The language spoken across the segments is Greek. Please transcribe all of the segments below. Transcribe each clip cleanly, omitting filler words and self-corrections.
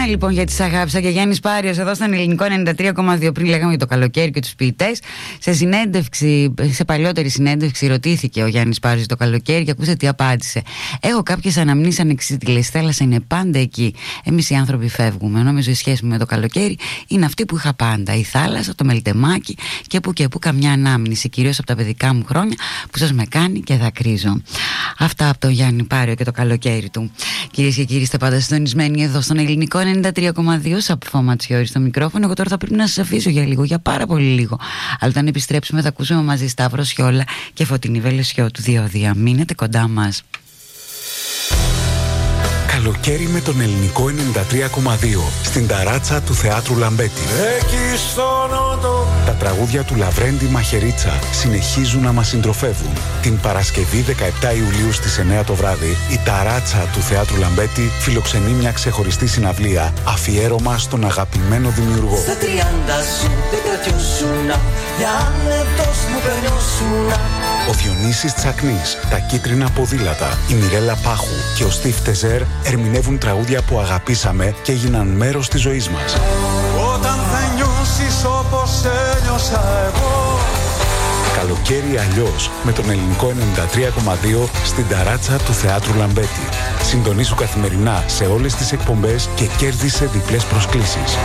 Να λοιπόν, γιατί σας αγάπησα και Γιάννης Πάριος εδώ στον Ελληνικό 93,2. Πριν λέγαμε για το καλοκαίρι και τους ποιητές. Σε συνέντευξη, σε παλιότερη συνέντευξη, ρωτήθηκε ο Γιάννης Πάριος το καλοκαίρι και ακούστε τι απάντησε. Έχω κάποιες αναμνήσεις ανεξίτηλες. Η θάλασσα είναι πάντα εκεί. Εμείς οι άνθρωποι φεύγουμε. Νομίζω η σχέση μου με το καλοκαίρι είναι αυτή που είχα πάντα. Η θάλασσα, το μελτεμάκι και που καμιά ανάμνηση. Κυρίως από τα παιδικά μου χρόνια που σας με κάνει και δακρύζω. Αυτά από τον Γιάννη Πάριο και το καλοκαίρι του. Κυρίες και κύριοι, είστε πάντα συντονισμένοι εδώ στον Ελληνικό 93,2. Σαπφό Ματσιώρη στο μικρόφωνο. Εγώ τώρα θα πρέπει να σας αφήσω για λίγο, για πάρα πολύ λίγο. Αλλά όταν επιστρέψουμε θα ακούσουμε μαζί Σταύρο Σιόλα και Φωτεινή Βελεσιώτου του Διόδια. Μείνετε κοντά μας. Καλοκαίρι με τον Ελληνικό 93,2 στην ταράτσα του Θεάτρου Λαμπέτη. Εκεί στον όντο. Τα τραγούδια του Λαβρέντη Μαχαιρίτσα συνεχίζουν να μας συντροφεύουν. Την Παρασκευή 17 Ιουλίου στις 9 το βράδυ, η ταράτσα του Θεάτρου Λαμπέτη φιλοξενεί μια ξεχωριστή συναυλία αφιέρωμα στον αγαπημένο δημιουργό. Στα 30 σου δεν κρατιώσουνα, για άνετος μου περνιώσουνα. Ο Διονύσης Τσακνής, τα Κίτρινα Ποδήλατα, η Μιρέλα Πάχου και ο Στίβ Τεζέρ ερμηνεύουν τραγούδια που αγαπήσαμε και έγιναν μέρος της ζωής μας. Όταν θα νιώσεις όπως ένιωσα εγώ. Καλοκαίρι αλλιώς με τον Ελληνικό 93,2 στην ταράτσα του Θεάτρου Λαμπέτη. Συντονίσου καθημερινά σε όλες τις εκπομπές και κέρδισε διπλές προσκλήσεις.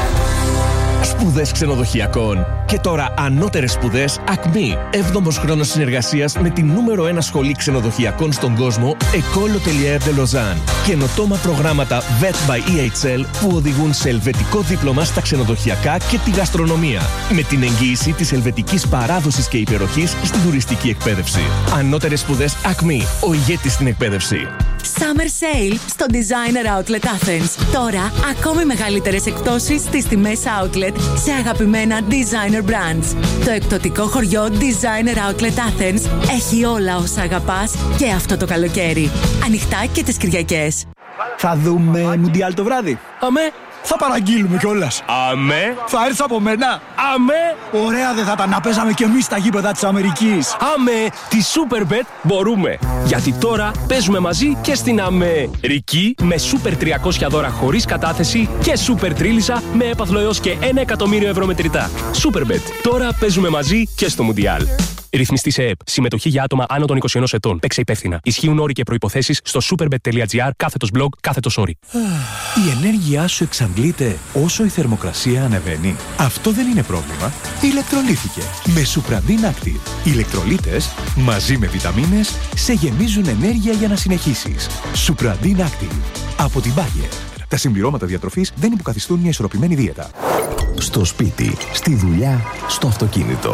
Σπουδές ξενοδοχειακών. Και τώρα ανώτερες σπουδές Ακμή. 7ος χρόνος συνεργασίας με την νούμερο 1 σχολή ξενοδοχειακών στον κόσμο, École Hôtelière de Lausanne. Καινοτόμα προγράμματα VET by EHL που οδηγούν σε ελβετικό δίπλωμα στα ξενοδοχειακά και τη γαστρονομία. Με την εγγύηση της ελβετικής παράδοσης και υπεροχής στην τουριστική εκπαίδευση. Ανώτερες σπουδές Ακμή. Ο ηγέτης στην εκπαίδευση. Summer Sale στο Designer Outlet Athens. Τώρα, ακόμη μεγαλύτερες εκπτώσεις στις τιμές Outlet σε αγαπημένα Designer Brands. Το εκπτωτικό χωριό Designer Outlet Athens έχει όλα όσα αγαπάς και αυτό το καλοκαίρι. Ανοιχτά και τις Κυριακές. Θα δούμε Μουντιάλ το βράδυ. Αμέ. Θα παραγγείλουμε κιόλας. Αμέ. Θα έρθεις από μένα. Αμέ. Ωραία δεν θα τα να παίζαμε κι εμείς στα γήπεδα της Αμερικής. Αμέ. Τη Superbet μπορούμε. Γιατί τώρα παίζουμε μαζί και στην Αμερική με Super 300 δώρα χωρίς κατάθεση και Super Τρίλισσα με έπαθλο έως και 1 εκατομμύριο ευρώ μετρητά. Superbet. Τώρα παίζουμε μαζί και στο Μουντιάλ. Ρυθμιστή σε ΕΠ. Συμμετοχή για άτομα άνω των 21 ετών. Παίξε υπεύθυνα. Ισχύουν όροι και προϋποθέσεις στο superbet.gr/blog/story. Η ενέργειά σου εξαντλείται όσο η θερμοκρασία ανεβαίνει. Αυτό δεν είναι πρόβλημα. Ηλεκτρολύθηκε. Με Supradin Active. Οι ηλεκτρολίτες μαζί με βιταμίνες σε γεμίζουν ενέργεια για να συνεχίσεις. Supradin Active. Από την Bayer. Τα συμπληρώματα διατροφής δεν υποκαθιστούν μια ισορροπημένη δίαιτα. Στο σπίτι, στη δουλειά, στο αυτοκίνητο.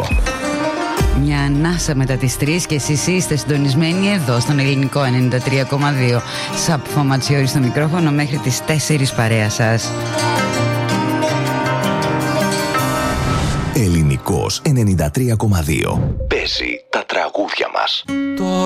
Μια ανάσα μετά τις 3 και εσείς είστε συντονισμένοι εδώ στον Ελληνικό 93,2. Σαπφό Ματσιώρη στο μικρόφωνο μέχρι τις 4 παρέα σας. Ελληνικός 93,2. Παίζει τα τραγούδια μας.